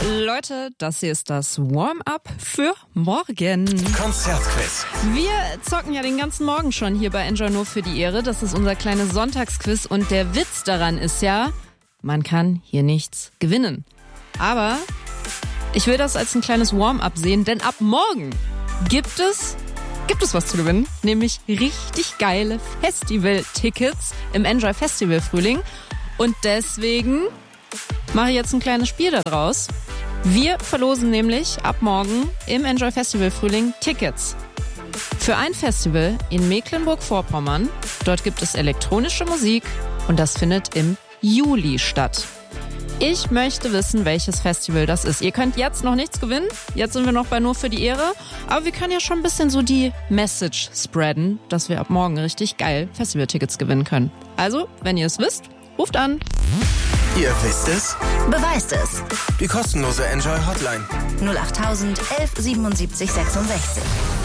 Leute, das hier ist das Warm-up für morgen. Konzertquiz. Wir zocken ja den ganzen Morgen schon hier bei Enjoy nur für die Ehre. Das ist unser kleines Sonntagsquiz und der Witz daran ist ja, man kann hier nichts gewinnen. Aber ich will das als ein kleines Warm-up sehen, denn ab morgen gibt es was zu gewinnen, nämlich richtig geile Festival-Tickets im Enjoy Festival Frühling. Und deswegen mache ich jetzt ein kleines Spiel daraus. Wir verlosen nämlich ab morgen im Enjoy Festival Frühling Tickets für ein Festival in Mecklenburg-Vorpommern. Dort gibt es elektronische Musik und das findet im Juli statt. Ich möchte wissen, welches Festival das ist. Ihr könnt jetzt noch nichts gewinnen. Jetzt sind wir noch bei Nur für die Ehre. Aber wir können ja schon ein bisschen so die Message spreaden, dass wir ab morgen richtig geil Festivaltickets gewinnen können. Also, wenn ihr es wisst, ruft an. Ihr wisst es? Beweist es. Die kostenlose Enjoy Hotline. 08000 11 77 66.